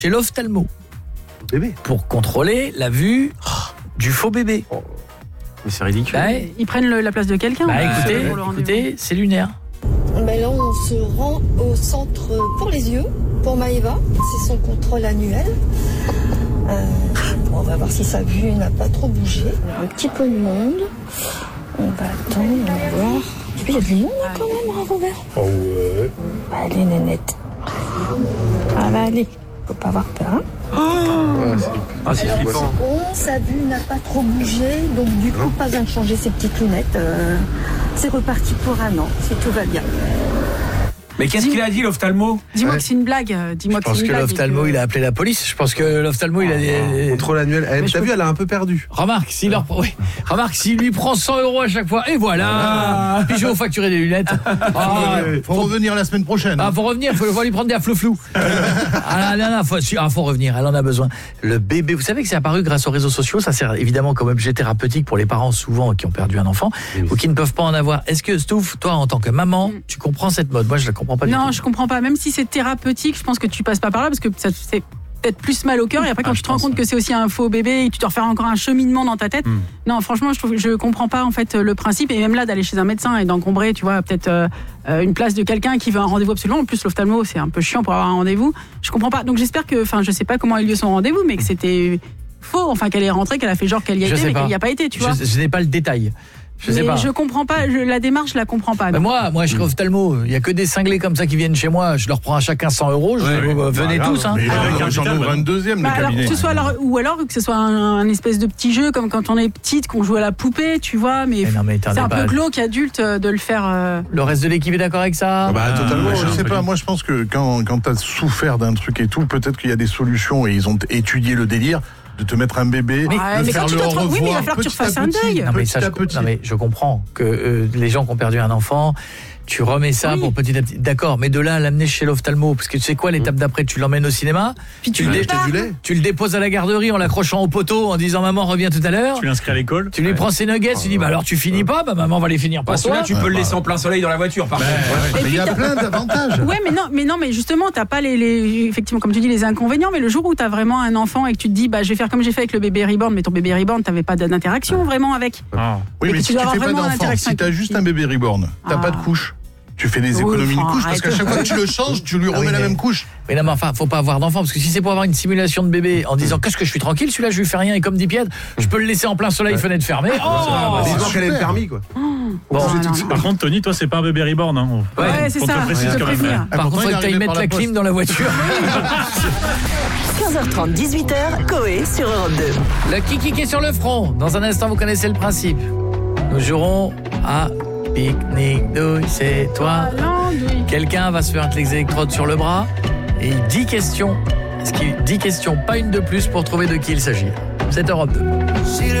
chez l'ophtalmo. Bébé. Pour contrôler la vue du faux bébé. Mais c'est ridicule. Ils prennent la place de quelqu'un. Écoutez, c'est lunaire. Là, on se rend au centre pour les yeux, pour Maëva. C'est son contrôle annuel. On va voir si sa vue n'a pas trop bougé. Il y a un petit peu de monde. On va attendre, on va voir. Et puis il y a du monde quand même, hein, Robert. Oh ouais. Allez, nénette. Allez. Faut pas avoir peur. C'est flippant. Bon, sa vue n'a pas trop bougé, donc du coup, pas besoin de changer ses petites lunettes. C'est reparti pour un an, si tout va bien. Mais qu'est-ce qu'il a dit, l'ophtalmo ? Dis-moi que c'est une blague. Je pense que l'ophtalmo, il a appelé la police. Je pense que l'ophtalmo, il a des... Contrôle annuel. T'as vu, elle a un peu perdu. Remarque, s'il lui prend 100 € à chaque fois, et voilà. Puis je vais vous facturer des lunettes. Faut revenir la semaine prochaine. Faut revenir, faut lui prendre des flou-flou. Faut revenir, elle en a besoin. Le bébé, vous savez que c'est apparu grâce aux réseaux sociaux, ça sert évidemment comme objet thérapeutique pour les parents souvent qui ont perdu un enfant ou qui ne peuvent pas en avoir. Est-ce que, Stouff, toi en tant que maman, tu comprends cette mode ? Moi je la comprends pas du tout. Non, je comprends pas. Même si c'est thérapeutique, je pense que tu passes pas par là parce que ça fait peut-être plus mal au cœur. Et après, quand tu te rends compte que c'est aussi un faux bébé et que tu dois refaire encore un cheminement dans ta tête, non, franchement, je comprends pas en fait le principe. Et même là, d'aller chez un médecin et d'encombrer, tu vois, peut-être une place de quelqu'un qui veut un rendez-vous absolument. En plus, l'ophtalmo, c'est un peu chiant pour avoir un rendez-vous. Je comprends pas. Donc j'espère que, je sais pas comment a eu lieu son rendez-vous, mais que c'était faux. Qu'elle est rentrée, qu'elle a fait genre qu'elle y a été, mais qu'elle y a pas été, tu vois. Je n'ai pas le détail. Je comprends pas, la démarche, je la comprends pas. Moi, je serais ophtalmo. Il y a que des cinglés comme ça qui viennent chez moi. Je leur prends à chacun 100 €. Venez tous. Mais j'en ouvre un deuxième, le cabinet. Ou alors que ce soit un espèce de petit jeu comme quand on est petite, qu'on joue à la poupée, tu vois. Mais c'est un peu glauque adulte de le faire. Le reste de l'équipe est d'accord avec ça ? Totalement. Je sais pas. Moi, je pense que quand t'as souffert d'un truc et tout, peut-être qu'il y a des solutions et ils ont étudié le délire. De te mettre un bébé, de faire le au revoir. Oui, mais il va falloir que tu refasses un deuil. Mais je comprends que les gens qui ont perdu un enfant, tu remets ça pour petit à petit. D'accord, mais de là à l'amener chez l'ophtalmo, parce que tu sais quoi, l'étape d'après, tu l'emmènes au cinéma, puis tu le déposes à la garderie en l'accrochant au poteau en disant maman reviens tout à l'heure. Tu l'inscris à l'école. Tu lui prends ses nuggets, tu dis alors tu finis pas, maman va les finir pour toi. Là tu peux le laisser en plein soleil dans la voiture par contre. Mais il y a plein d'avantages. Ouais, mais justement, t'as pas effectivement comme tu dis les inconvénients, mais le jour où t'as vraiment un enfant et que tu te dis je vais faire comme j'ai fait avec le bébé reborn, mais ton bébé reborn t'avais pas d'interaction vraiment avec. Oui, mais si tu fais pas d'enfant, si t'as juste un bébé reborn, t'as pas de couche. Tu fais des économies de couche parce qu'à chaque fois que tu le changes, tu lui remets la même couche. Mais non, mais faut pas avoir d'enfant parce que si c'est pour avoir une simulation de bébé en disant qu'est-ce que je suis tranquille, celui-là je lui fais rien et comme dit Pied, je peux le laisser en plein soleil, fenêtre fermée. Disons qu'elle a le permis quoi. Par contre, Tony, toi c'est pas un bébé reborn. Ouais, c'est ça. Par contre, il faut que tu ailles mettre la clim dans la voiture. 15h30, 18h, Coé sur Europe 2. Le kiki est sur le front. Dans un instant, vous connaissez le principe. Nous jouerons à pique-nique douille, c'est toi. Quelqu'un va se faire les électrodes sur le bras et 10 questions. 10 questions, pas une de plus pour trouver de qui il s'agit. C'est Europe 2.